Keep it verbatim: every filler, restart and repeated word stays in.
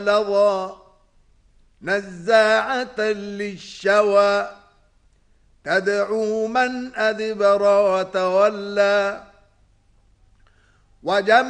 لظى نزاعة للشوى تدعو من أدبر وتولى وجمع